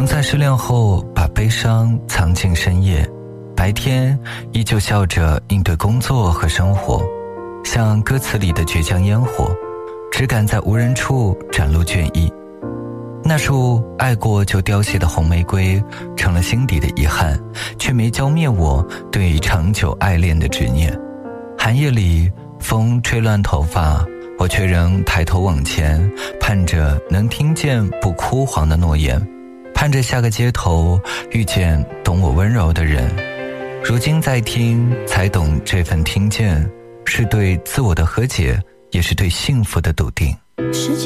曾在失恋后把悲伤藏进深夜，白天依旧笑着应对工作和生活，像歌词里的倔强烟火，只敢在无人处展露倦意。那束爱过就凋谢的红玫瑰，成了心底的遗憾，却没浇灭我对长久爱恋的执念。寒夜里，风吹乱头发，我却仍抬头往前，盼着能听见不枯黄的诺言，盼着下个街头遇见懂我温柔的人。如今再听，才懂这份听见是对自我的和解，也是对幸福的笃定。